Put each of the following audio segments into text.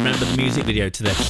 remember the music video to this.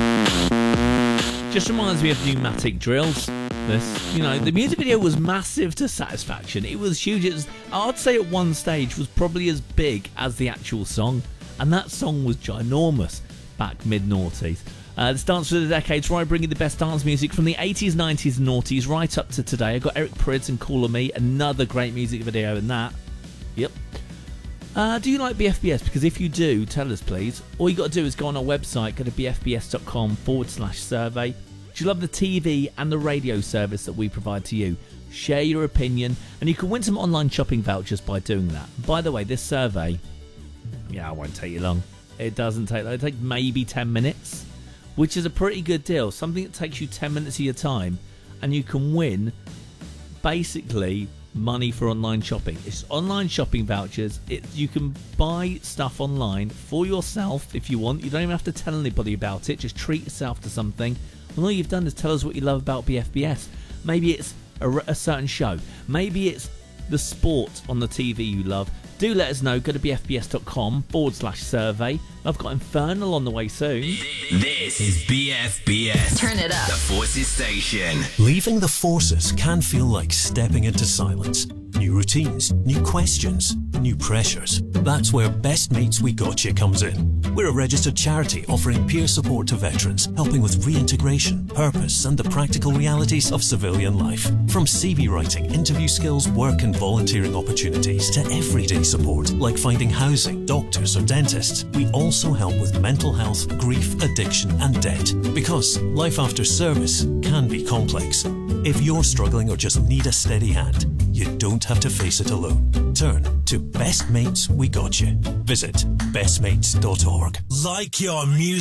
Just reminds me of Pneumatic Drills. This, you know, the music video was massive to Satisfaction. It was huge. It was, I'd say at one stage, was probably as big as the actual song. And that song was ginormous back mid-noughties. This Dance for the Decades, where I bring you the best dance music from the 80s, 90s and noughties right up to today. I've got Eric Prydz and Call on Me, another great music video in that. Yep. Do you like BFBS? Because if you do, tell us please. All you got to do is go on our website, go to bfbs.com/survey. Do you love the TV and the radio service that we provide to you? Share your opinion, and you can win some online shopping vouchers by doing that. By the way, this survey, it won't take you long. It doesn't take long. It takes maybe 10 minutes, which is a pretty good deal. Something that takes you 10 minutes of your time, and you can win basically money for online shopping. It's online shopping vouchers. You can buy stuff online for yourself if you want. You don't even have to tell anybody about it. Just treat yourself to something. And all you've done is tell us what you love about BFBS. Maybe it's a certain show. Maybe it's the sport on the TV you love. Do let us know. Go to bfbs.com/survey. I've got Infernal on the way soon. This is BFBS. Turn it up. The Forces Station. Leaving the forces can feel like stepping into silence. New routines, new questions, new pressures. That's where Best Mates We Got You comes in. We're a registered charity offering peer support to veterans, helping with reintegration, purpose and the practical realities of civilian life. From CV writing, interview skills, work and volunteering opportunities to everyday support like finding housing, doctors or dentists. We also help with mental health, grief, addiction and debt. Because life after service can be complex. If you're struggling or just need a steady hand, you don't have to face it alone. Turn to Best Mates We Got You. Visit bestmates.org. Like your music.